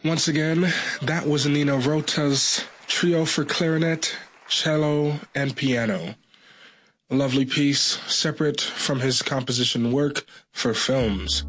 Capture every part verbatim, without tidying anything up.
Once again, that was Nino Rota's Trio for Clarinet, Cello, and Piano. A lovely piece, separate from his composition work for films.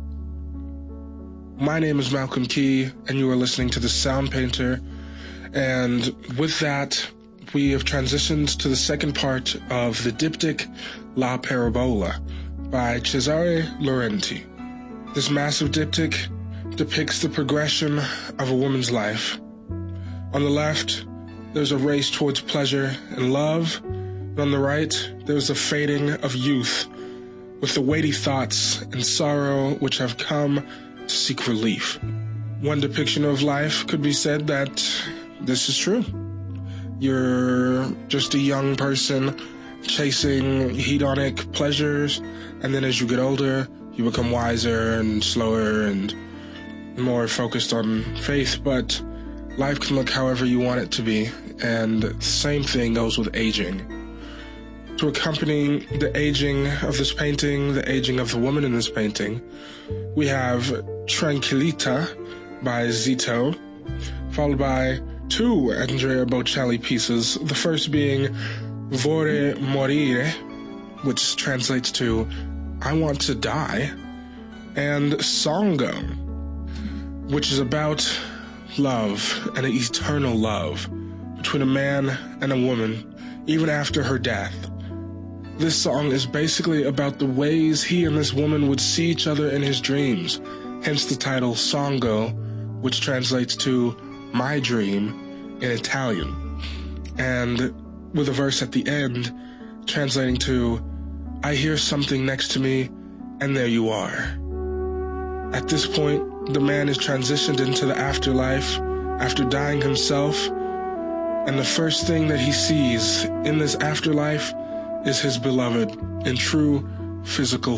My name is Malcolm Key, and you are listening to The Sound Painter. And with that, we have transitioned to the second part of the diptych La Parabola by Cesare Laurenti. This massive diptych depicts the progression of a woman's life. On the left, there's a race towards pleasure and love, and on the right, there's a fading of youth, with the weighty thoughts and sorrow which have come to seek relief. One depiction of life could be said that this is true. You're just a young person chasing hedonic pleasures, and then as you get older, you become wiser and slower and more focused on faith, but life can look however you want it to be, and the same thing goes with aging. To accompany the aging of this painting, the aging of the woman in this painting, we have Tranquillita by Zito, followed by two Andrea Bocelli pieces, the first being Vorrei morire, which translates to I want to die, and Songo, which is about love and an eternal love between a man and a woman, even after her death. This song is basically about the ways he and this woman would see each other in his dreams, hence the title Songo, which translates to My Dream in Italian, and with a verse at the end translating to I hear something next to me, and there you are. At this point, the man is transitioned into the afterlife after dying himself, and the first thing that he sees in this afterlife is his beloved in true physical